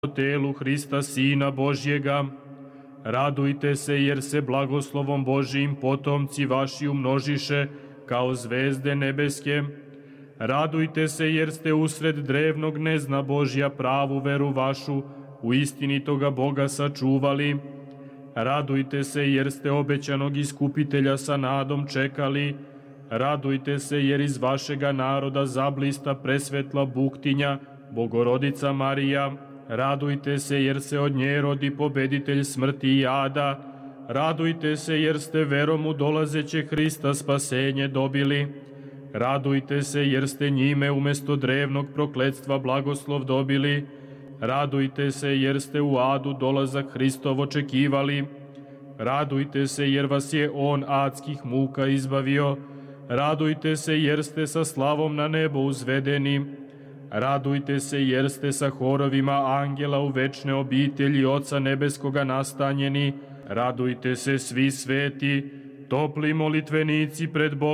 telu Hrista, Sina Božjega. Radujte se, jer se blagoslovom Božijim potomci vaši umnožiše kao zvezde nebeske. Radujte se, jer ste usred drevnog gnezna Božja pravu veru vašu u istinitoga Boga sačuvali. Radujte se, jer ste obećanog iskupitelja sa nadom čekali. Radujte se, jer iz vašega naroda zablista presvetla buktinja, Bogorodica Marija. Radujte se, jer se od nje rodi pobeditelj smrti i jada. Radujte se, jer ste verom u dolazeće Hrista spasenje dobili. Radujte se, jer ste njime umesto drevnog prokletstva blagoslov dobili. Radujte se, jer ste u adu dolazak Hristov očekivali. Radujte se, jer vas je on adskih muka izbavio. Radujte se, jer ste sa slavom na nebo uzvedeni. Radujte se, jer ste sa horovima angela u večne obitelji Oca Nebeskoga nastanjeni. Radujte se svi sveti, topli molitvenici pred Bogom.